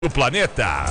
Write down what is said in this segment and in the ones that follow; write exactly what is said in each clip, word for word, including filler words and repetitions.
do planeta.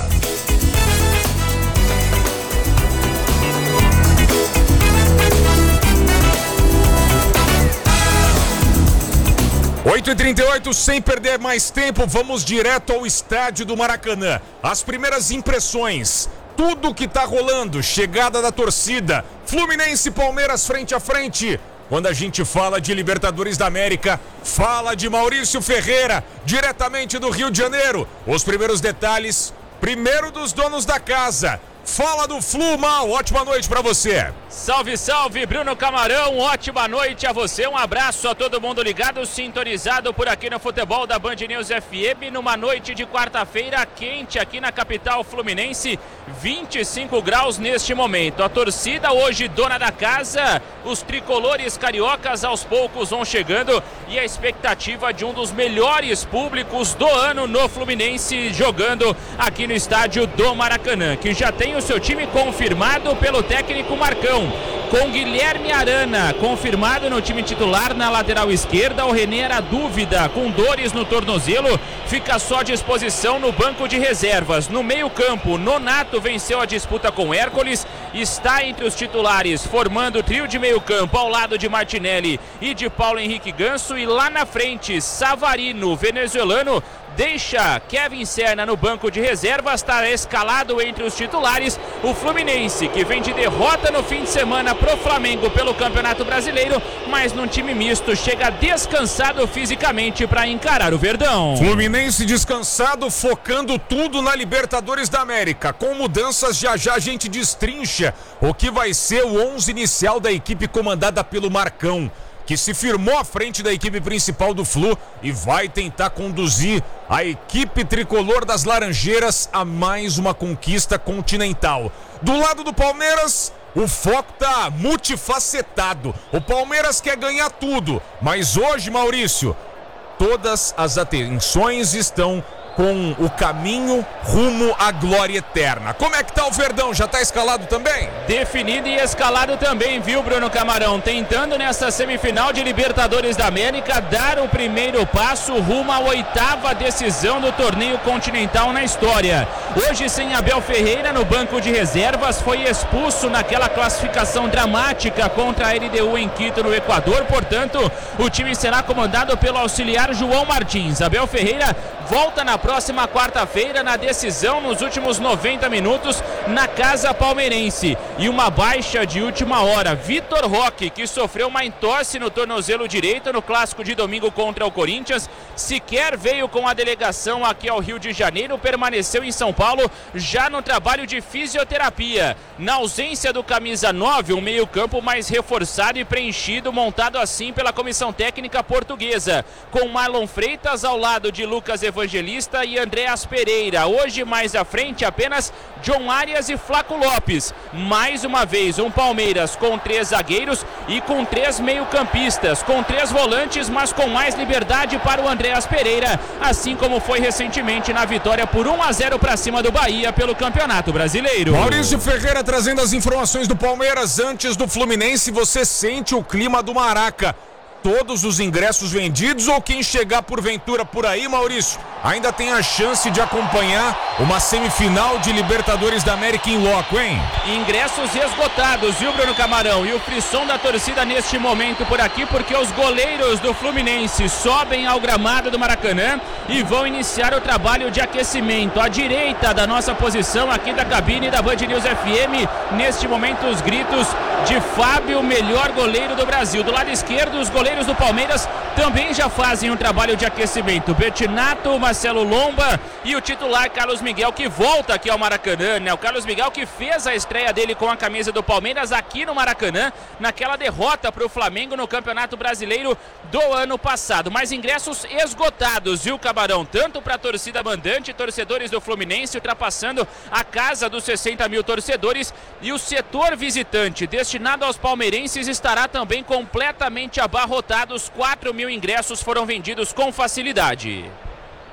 oito e trinta e oito, sem perder mais tempo, vamos direto ao estádio do Maracanã. As primeiras impressões, tudo que tá rolando, chegada da torcida, Fluminense e Palmeiras frente a frente. Quando a gente fala de Libertadores da América, fala de Maurício Ferreira, diretamente do Rio de Janeiro. Os primeiros detalhes, primeiro dos donos da casa. Fala do Flu, Mal, ótima noite pra você. Salve, salve, Bruno Camarão, ótima noite a você, um abraço a todo mundo ligado, sintonizado por aqui no Futebol da Band News F M, numa noite de quarta-feira quente aqui na capital fluminense, vinte e cinco graus neste momento. A torcida hoje dona da casa, os tricolores cariocas aos poucos vão chegando e a expectativa de um dos melhores públicos do ano no Fluminense jogando aqui no estádio do Maracanã, que já tem o seu time confirmado pelo técnico Marcão, com Guilherme Arana confirmado no time titular na lateral esquerda. O René era dúvida, com dores no tornozelo, fica só à disposição no banco de reservas. No meio campo, Nonato venceu a disputa com Hércules, está entre os titulares, formando o trio de meio campo ao lado de Martinelli e de Paulo Henrique Ganso. E lá na frente, Savarino, venezuelano, deixa Kevin Serna no banco de reservas, está escalado entre os titulares. O Fluminense, que vem de derrota no fim de semana pro Flamengo pelo Campeonato Brasileiro, mas num time misto, chega descansado fisicamente para encarar o Verdão. Fluminense descansado, focando tudo na Libertadores da América. Com mudanças, já já a gente destrincha o que vai ser o onze inicial da equipe comandada pelo Marcão, que se firmou à frente da equipe principal do Flu e vai tentar conduzir a equipe tricolor das Laranjeiras a mais uma conquista continental. Do lado do Palmeiras, o foco tá multifacetado. O Palmeiras quer ganhar tudo, mas hoje, Maurício, todas as atenções estão com o caminho rumo à glória eterna. Como é que tá o Verdão? Já tá escalado também? Definido e escalado também, viu, Bruno Camarão? Tentando nessa semifinal de Libertadores da América dar o primeiro passo rumo à oitava decisão do torneio continental na história. Hoje sem Abel Ferreira no banco de reservas, foi expulso naquela classificação dramática contra a L D U em Quito, no Equador. Portanto, o time será comandado pelo auxiliar João Martins. Abel Ferreira volta na próxima quarta-feira na decisão nos últimos noventa minutos na casa palmeirense. E uma baixa de última hora, Vitor Roque, que sofreu uma entorse no tornozelo direito no clássico de domingo contra o Corinthians, sequer veio com a delegação aqui ao Rio de Janeiro, permaneceu em São Paulo já no trabalho de fisioterapia. Na ausência do camisa nove, um meio-campo mais reforçado e preenchido, montado assim pela comissão técnica portuguesa, com Marlon Freitas ao lado de Lucas Evangelista e Andréas Pereira. Hoje, mais à frente, apenas John Arias e Flaco Lopes. Mais uma vez, um Palmeiras com três zagueiros e com três meio-campistas, com três volantes, mas com mais liberdade para o Andréas Pereira, assim como foi recentemente na vitória por um a zero para cima do Bahia pelo Campeonato Brasileiro. Maurício Ferreira trazendo as informações do Palmeiras antes do Fluminense. Você sente o clima do Maraca? Todos os ingressos vendidos ou quem chegar porventura por aí, Maurício, ainda tem a chance de acompanhar uma semifinal de Libertadores da América em loco, hein? Ingressos esgotados, viu, Bruno Camarão? E o frisson da torcida neste momento por aqui, porque os goleiros do Fluminense sobem ao gramado do Maracanã e vão iniciar o trabalho de aquecimento. À direita da nossa posição aqui da cabine da Band News F M, neste momento os gritos de Fábio, o melhor goleiro do Brasil. Do lado esquerdo, os goleiros do Palmeiras também já fazem um trabalho de aquecimento. Bertinato, Marcelo Lomba e o titular Carlos Miguel, que volta aqui ao Maracanã, né? O Carlos Miguel que fez a estreia dele com a camisa do Palmeiras aqui no Maracanã, naquela derrota para o Flamengo no Campeonato Brasileiro do ano passado. Mas ingressos esgotados, viu, Camarão? Tanto para a torcida mandante, torcedores do Fluminense ultrapassando a casa dos sessenta mil torcedores, e o setor visitante destinado aos palmeirenses estará também completamente abarrotado. Os quatro mil ingressos foram vendidos com facilidade.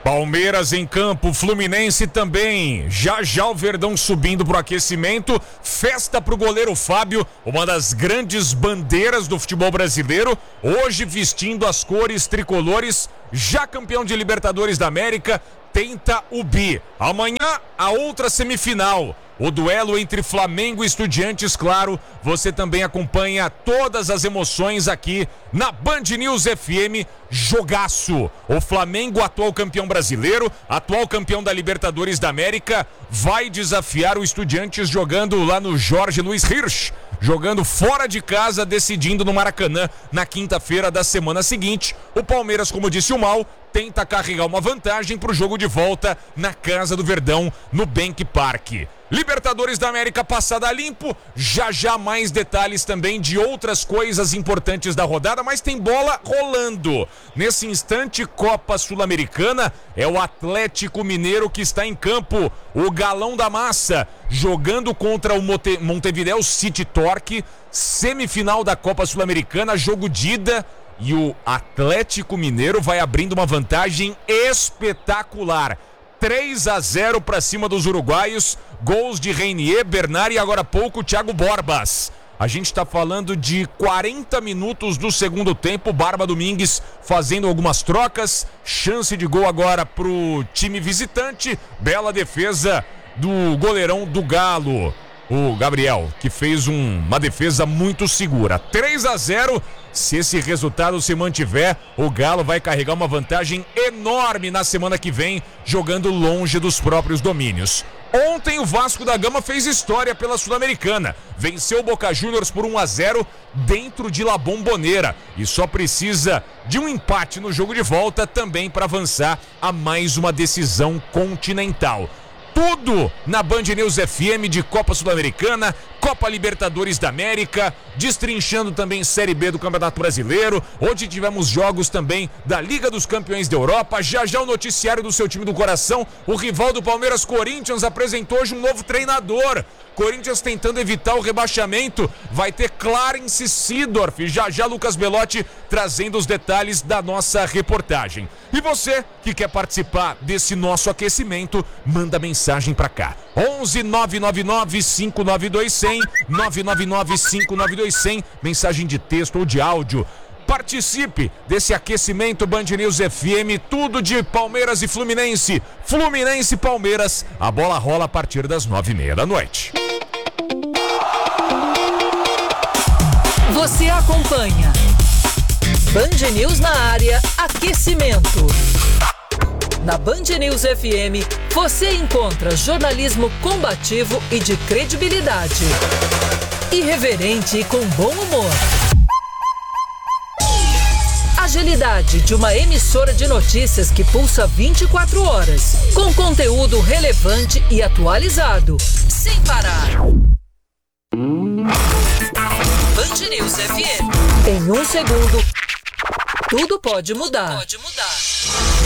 Palmeiras em campo, Fluminense também. Já já o Verdão subindo pro aquecimento. Festa pro goleiro Fábio, uma das grandes bandeiras do futebol brasileiro. Hoje vestindo as cores tricolores, já campeão de Libertadores da América, tenta o bi. Amanhã a outra semifinal. O duelo entre Flamengo e Estudiantes, claro, você também acompanha todas as emoções aqui na Band News F M. Jogaço! O Flamengo, atual campeão brasileiro, atual campeão da Libertadores da América, vai desafiar o Estudiantes jogando lá no Jorge Luiz Hirsch, jogando fora de casa, decidindo no Maracanã na quinta-feira da semana seguinte. O Palmeiras, como disse o Mal, tenta carregar uma vantagem para o jogo de volta na casa do Verdão, no Bank Park. Libertadores da América passada a limpo, já já mais detalhes também de outras coisas importantes da rodada, mas tem bola rolando. Nesse instante, Copa Sul-Americana, é o Atlético Mineiro que está em campo, o galão da massa, jogando contra o Monte- Montevideo City Torque, semifinal da Copa Sul-Americana, jogo de ida, e o Atlético Mineiro vai abrindo uma vantagem espetacular. três a zero para cima dos uruguaios, gols de Reinier, Bernard e agora há pouco Thiago Borbas. A gente está falando de quarenta minutos do segundo tempo, Barba Domingues fazendo algumas trocas, chance de gol agora pro time visitante, bela defesa do goleirão do Galo, o Gabriel, que fez um, uma defesa muito segura. três a zero, se esse resultado se mantiver, o Galo vai carregar uma vantagem enorme na semana que vem, jogando longe dos próprios domínios. Ontem o Vasco da Gama fez história pela Sul-Americana, venceu o Boca Juniors por um a zero dentro de La Bombonera e só precisa de um empate no jogo de volta também para avançar a mais uma decisão continental. Tudo na Band News F M de Copa Sul-Americana, Copa Libertadores da América, destrinchando também Série B do Campeonato Brasileiro. Hoje tivemos jogos também da Liga dos Campeões da Europa. Já já o noticiário do seu time do coração. O rival do Palmeiras, Corinthians, apresentou hoje um novo treinador. Corinthians tentando evitar o rebaixamento. Vai ter Clarence Seedorf. Já já Lucas Belotti trazendo os detalhes da nossa reportagem. E você que quer participar desse nosso aquecimento, manda mensagem pra cá. onze nove nove nove cinco nove dois zero zero, nove nove nove cinco nove dois zero zero, mensagem de texto ou de áudio. Participe desse aquecimento Band News F M, tudo de Palmeiras e Fluminense. Fluminense e Palmeiras, a bola rola a partir das nove e meia da noite. Você acompanha Band News na área, aquecimento. Na Band News F M, você encontra jornalismo combativo e de credibilidade. Irreverente e com bom humor. Agilidade de uma emissora de notícias que pulsa vinte e quatro horas, com conteúdo relevante e atualizado, sem parar. Band News F M. Em um segundo, tudo pode mudar. Pode mudar.